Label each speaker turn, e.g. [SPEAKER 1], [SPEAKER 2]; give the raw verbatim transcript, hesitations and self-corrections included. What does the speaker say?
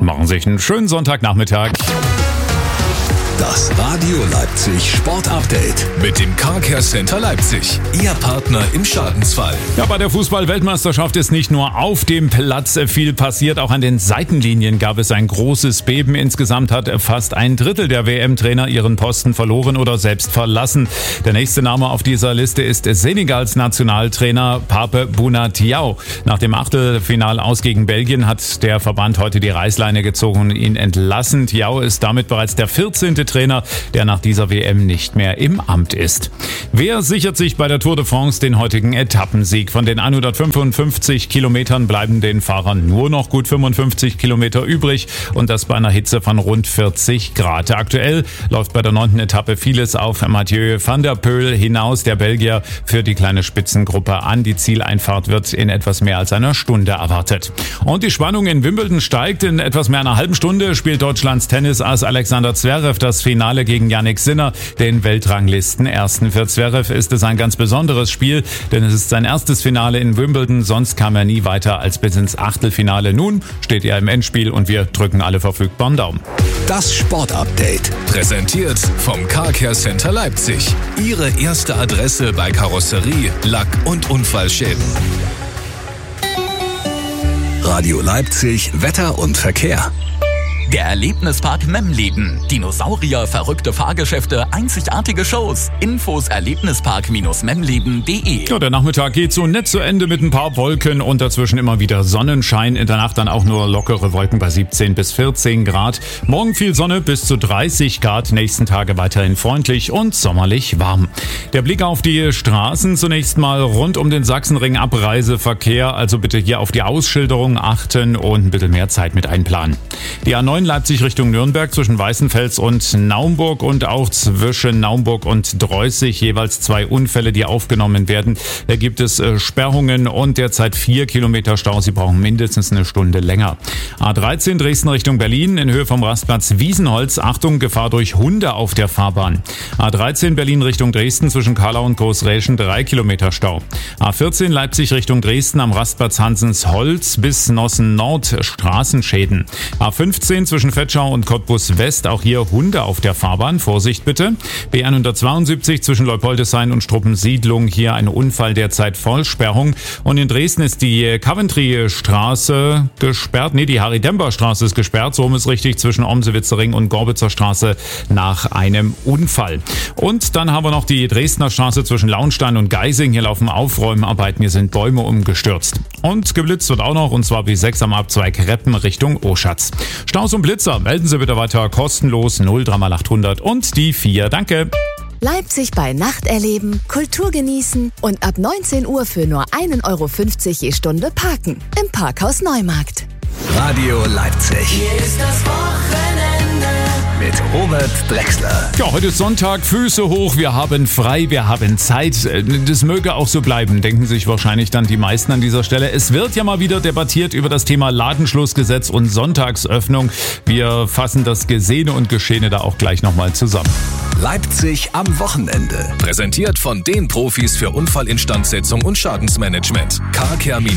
[SPEAKER 1] machen sich einen schönen Sonntagnachmittag.
[SPEAKER 2] Das Radio Leipzig Sport Update mit dem Car Care Center Leipzig. Ihr Partner im Schadensfall.
[SPEAKER 1] Ja, bei der Fußball-Weltmeisterschaft ist nicht nur auf dem Platz viel passiert, auch an den Seitenlinien gab es ein großes Beben. Insgesamt hat fast ein Drittel der W M-Trainer ihren Posten verloren oder selbst verlassen. Der nächste Name auf dieser Liste ist Senegals Nationaltrainer Pape Bouna Diaw. Nach dem Achtelfinal aus gegen Belgien hat der Verband heute die Reißleine gezogen und ihn entlassen. Diaw ist damit bereits der vierzehnte Trainer, der nach dieser W M nicht mehr im Amt ist. Wer sichert sich bei der Tour de France den heutigen Etappensieg? Von den hundertfünfundfünfzig Kilometern bleiben den Fahrern nur noch gut fünfundfünfzig Kilometer übrig und das bei einer Hitze von rund vierzig Grad. Aktuell läuft bei der neunten Etappe vieles auf Mathieu van der Poel hinaus. Der Belgier führt die kleine Spitzengruppe an. Die Zieleinfahrt wird in etwas mehr als einer Stunde erwartet. Und die Spannung in Wimbledon steigt. In etwas mehr einer halben Stunde spielt Deutschlands Tennisass Alexander Zverev das Finale gegen Jannik Sinner, den Weltranglisten-Ersten. Für Zverev ist es ein ganz besonderes Spiel, denn es ist sein erstes Finale in Wimbledon. Sonst kam er nie weiter als bis ins Achtelfinale. Nun steht er im Endspiel und wir drücken alle verfügbaren Daumen.
[SPEAKER 2] Das Sportupdate präsentiert vom Car Care Center Leipzig. Ihre erste Adresse bei Karosserie, Lack und Unfallschäden. Radio Leipzig, Wetter und Verkehr.
[SPEAKER 3] Der Erlebnispark Memleben. Dinosaurier, verrückte Fahrgeschäfte, einzigartige Shows. Infos erlebnispark memleben punkt de.
[SPEAKER 1] Ja, der Nachmittag geht so nett zu Ende mit ein paar Wolken und dazwischen immer wieder Sonnenschein. In der Nacht dann auch nur lockere Wolken bei siebzehn bis vierzehn Grad. Morgen viel Sonne bis zu dreißig Grad. Nächsten Tage weiterhin freundlich und sommerlich warm. Der Blick auf die Straßen zunächst mal rund um den Sachsenring Abreiseverkehr. Also bitte hier auf die Ausschilderung achten und ein bisschen mehr Zeit mit einplanen. Die A neun Leipzig Richtung Nürnberg zwischen Weißenfels und Naumburg und auch zwischen Naumburg und Dreußig jeweils zwei Unfälle, die aufgenommen werden. Da gibt es Sperrungen und derzeit vier Kilometer Stau. Sie brauchen mindestens eine Stunde länger. A dreizehn Dresden Richtung Berlin in Höhe vom Rastplatz Wiesenholz. Achtung, Gefahr durch Hunde auf der Fahrbahn. A dreizehn Berlin Richtung Dresden zwischen Karlau und Großräschen drei Kilometer Stau. A vierzehn Leipzig Richtung Dresden am Rastplatz Hansensholz bis Nossen Nord Straßenschäden. A fünfzehn zwischen Vetschau und Cottbus West, auch hier Hunde auf der Fahrbahn. Vorsicht bitte. B hundertzweiundsiebzig zwischen Leupoldeshain und Struppensiedlung, hier ein Unfall, derzeit Vollsperrung. Und in Dresden ist die Coventry-Straße gesperrt. Nee, die Harry-Dember-Straße ist gesperrt. So rum ist richtig, zwischen Omsewitzer Ring und Gorbitzer Straße nach einem Unfall. Und dann haben wir noch die Dresdner Straße zwischen Launstein und Geising. Hier laufen Aufräumarbeiten, hier sind Bäume umgestürzt. Und geblitzt wird auch noch, und zwar B sechs am Abzweig Reppen Richtung Oschatz. Staus und Blitzer, melden Sie bitte weiter kostenlos null drei mal achthundert und die vier. Danke.
[SPEAKER 4] Leipzig bei Nacht erleben, Kultur genießen und ab neunzehn Uhr für nur ein Euro fünfzig je Stunde parken. Im Parkhaus Neumarkt.
[SPEAKER 2] Radio Leipzig.
[SPEAKER 5] Hier ist das Wochenende
[SPEAKER 2] mit Robert Drechsler.
[SPEAKER 1] Ja, heute ist Sonntag, Füße hoch, wir haben frei, wir haben Zeit. Das möge auch so bleiben, denken sich wahrscheinlich dann die meisten an dieser Stelle. Es wird ja mal wieder debattiert über das Thema Ladenschlussgesetz und Sonntagsöffnung. Wir fassen das Gesehene und Geschehene da auch gleich nochmal zusammen.
[SPEAKER 2] Leipzig am Wochenende. Präsentiert von den Profis für Unfallinstandsetzung und Schadensmanagement. Car Care